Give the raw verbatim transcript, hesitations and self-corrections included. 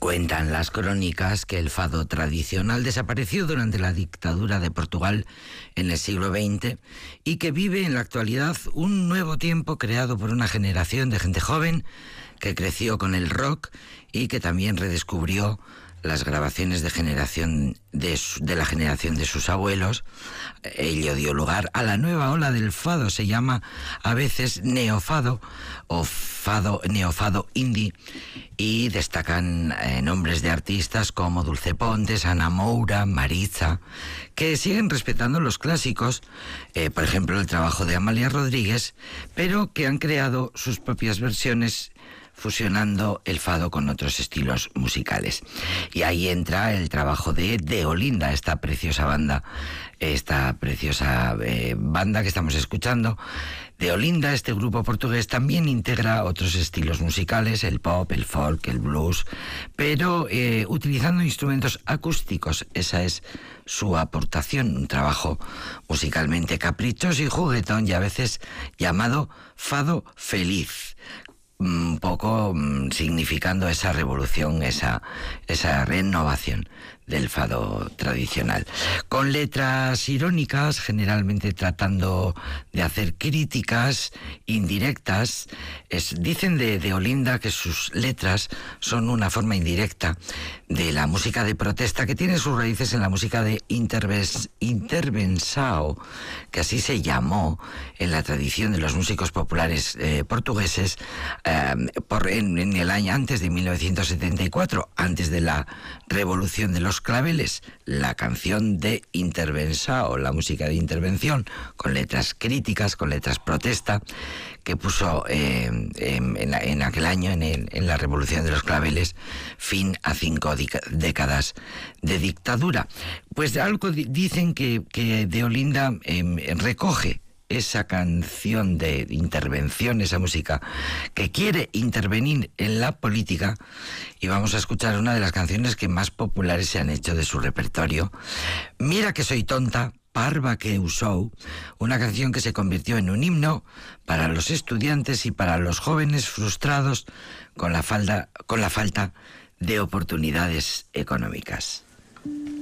Cuentan las crónicas que el fado tradicional desapareció durante la dictadura de Portugal en el siglo veinte y que vive en la actualidad un nuevo tiempo creado por una generación de gente joven que creció con el rock y que también redescubrió las grabaciones de generación de, su, de la generación de sus abuelos. Ello dio lugar a la nueva ola del fado. Se llama a veces neofado o fado, neofado indie, y destacan eh, nombres de artistas como Dulce Pontes, Ana Moura, Maritza, que siguen respetando los clásicos, eh, por ejemplo el trabajo de Amalia Rodríguez, pero que han creado sus propias versiones fusionando el fado con otros estilos musicales. Y ahí entra el trabajo de De Olinda, esta preciosa banda, esta preciosa eh, banda que estamos escuchando. De Olinda, este grupo portugués, también integra otros estilos musicales, el pop, el folk, el blues, pero eh, utilizando instrumentos acústicos. Esa es su aportación, un trabajo musicalmente caprichoso y juguetón, y a veces llamado fado feliz, un poco mmm, significando esa revolución, esa, esa renovación del fado tradicional, con letras irónicas, generalmente tratando de hacer críticas indirectas. Es, dicen de, de Olinda que sus letras son una forma indirecta de la música de protesta, que tiene sus raíces en la música de interves, intervensao, que así se llamó en la tradición de los músicos populares eh, portugueses eh, por, en, en el año antes de mil novecientos setenta y cuatro, antes de la revolución de los claveles. La canción de intervensao, la música de intervención, con letras críticas, con letras protesta, que puso eh, en, en, en aquel año, en, el, en la revolución de los claveles, fin a cinco décadas de dictadura. Pues algo dicen que, que De Olinda eh, recoge esa canción de intervención, esa música que quiere intervenir en la política, y vamos a escuchar una de las canciones que más populares se han hecho de su repertorio. Mira que soy tonta, parva que eu sou, una canción que se convirtió en un himno para los estudiantes y para los jóvenes frustrados con la falta, con la falta de oportunidades económicas.